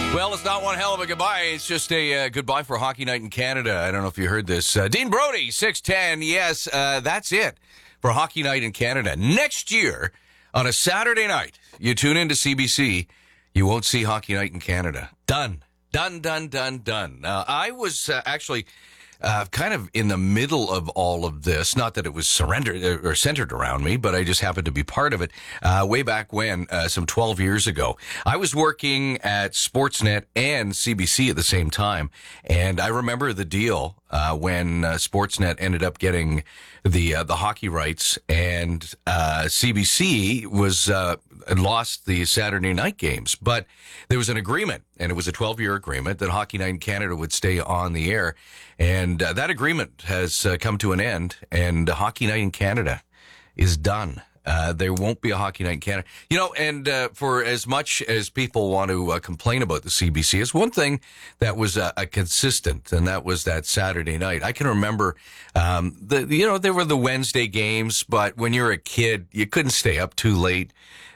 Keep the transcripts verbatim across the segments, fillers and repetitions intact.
Well, it's not one hell of a goodbye. It's just a uh, goodbye for Hockey Night in Canada. I don't know if you heard this. Uh, Dean Brody, six ten. Yes, uh, that's it for Hockey Night in Canada. Next year, on a Saturday night, you tune into C B C, you won't see Hockey Night in Canada. Done. Done, done, done, done. Now, I was uh, actually uh, kind of in the middle of all of this. Not that it was surrendered or centered around me, but I just happened to be part of it uh, way back when, uh, some twelve years ago. I was working at Sportsnet and C B C at the same time, and I remember the deal uh, when uh, Sportsnet ended up getting the uh, the hockey rights, and uh, C B C was uh, lost the Saturday night games. But there was an agreement, and it was a twelve-year agreement that Hockey Night in Canada would stay on the air, and uh, that agreement has uh, come to an end, and Hockey Night in Canada is done. Uh, there won't be a Hockey Night in Canada. You know, and uh, for as much as people want to uh, complain about the C B C, it's one thing that was uh, a consistent, and that was that Saturday night. I can remember, um, the you know, there were the Wednesday games, but when you're a kid, you couldn't stay up too late.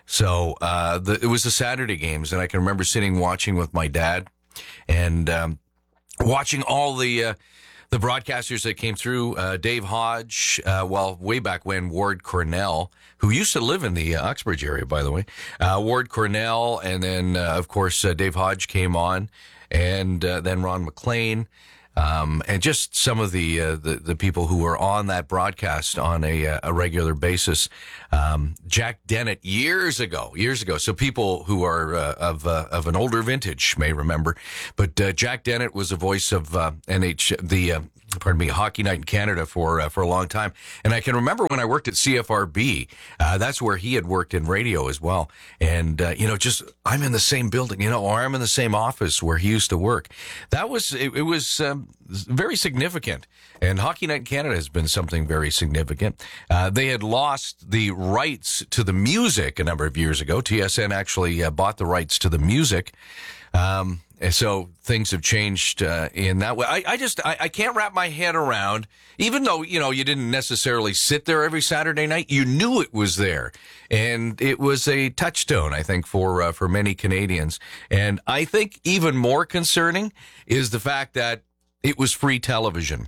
So uh, the, it was the Saturday games, and I can remember sitting watching with my dad and um, watching all the uh, the broadcasters that came through. Uh, Dave Hodge, uh, well, way back when, Ward Cornell, who used to live in the uh, Uxbridge area, by the way. Uh, Ward Cornell, and then, uh, of course, uh, Dave Hodge came on, and uh, then Ron McLean. Um, and just some of the, uh, the, the people who were on that broadcast on a, uh, a regular basis. Um, Jack Dennett years ago, years ago. So people who are, uh, of, uh, of an older vintage may remember, but, uh, Jack Dennett was the voice of, uh, N H, the, uh, pardon me, Hockey Night in Canada for, uh, for a long time. And I can remember when I worked at C F R B, uh, that's where he had worked in radio as well. And, uh, you know, just, I'm in the same building, you know, or I'm in the same office where he used to work. That was, it, it was, um, very significant, and Hockey Night in Canada has been something very significant. Uh, they had lost the rights to the music a number of years ago. T S N actually uh, bought the rights to the music, um, and so things have changed uh, in that way. I, I just I, I can't wrap my head around, even though you know you didn't necessarily sit there every Saturday night, you knew it was there, and it was a touchstone, I think, for uh, for many Canadians. And I think even more concerning is the fact that it was free television,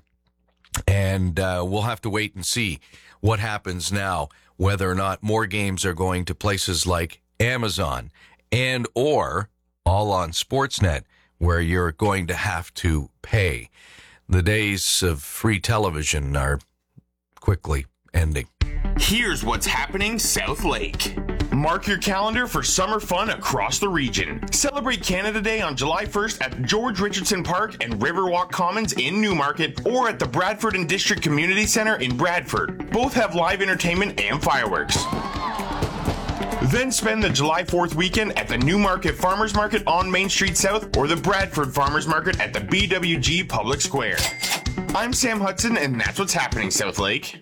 and uh, we'll have to wait and see what happens now, whether or not more games are going to places like Amazon and or all on Sportsnet, where you're going to have to pay. The days of free television are quickly ending. Here's what's happening South Lake. Mark your calendar for summer fun across the region. Celebrate Canada Day on July first at George Richardson Park and Riverwalk Commons in Newmarket, or at the Bradford and District Community Center in Bradford. Both have live entertainment and fireworks. Then spend the July fourth weekend at the Newmarket Farmers Market on Main Street South, or the Bradford Farmers Market at the B W G Public Square. I'm Sam Hudson, and that's what's happening South Lake.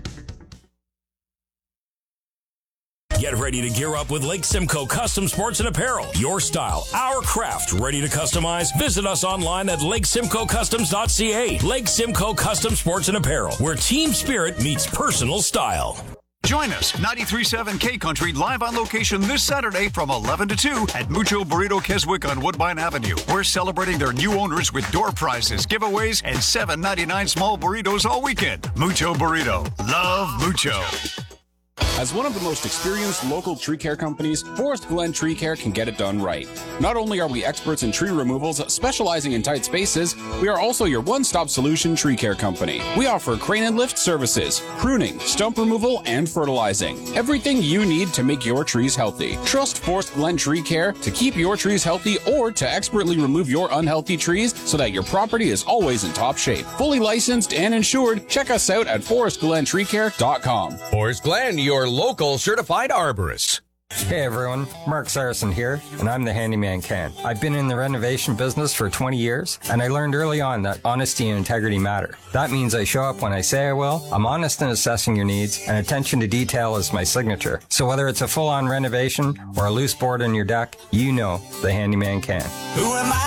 Get ready to gear up with Lake Simcoe Custom Sports and Apparel. Your style, our craft, ready to customize? Visit us online at lake simcoe customs dot c a. Lake Simcoe Custom Sports and Apparel, where team spirit meets personal style. Join us, ninety-three point seven K Country, live on location this Saturday from eleven to two at Mucho Burrito Keswick on Woodbine Avenue. We're celebrating their new owners with door prizes, giveaways, and seven ninety-nine small burritos all weekend. Mucho Burrito. Love Mucho. As one of the most experienced local tree care companies, Forest Glen Tree Care can get it done right. Not only are we experts in tree removals specializing in tight spaces, we are also your one-stop solution tree care company. We offer crane and lift services, pruning, stump removal, and fertilizing. Everything you need to make your trees healthy. Trust Forest Glen Tree Care to keep your trees healthy or to expertly remove your unhealthy trees so that your property is always in top shape. Fully licensed and insured, check us out at forest glen tree care dot com. Forest Glen, your local certified arborist. Hey everyone, Mark Saracen here, and I'm the Handyman Can. I've been in the renovation business for twenty years, and I learned early on that honesty and integrity matter. That means I show up when I say I will, I'm honest in assessing your needs, and attention to detail is my signature. So whether it's a full-on renovation or a loose board in your deck, you know the Handyman Can. Who am I?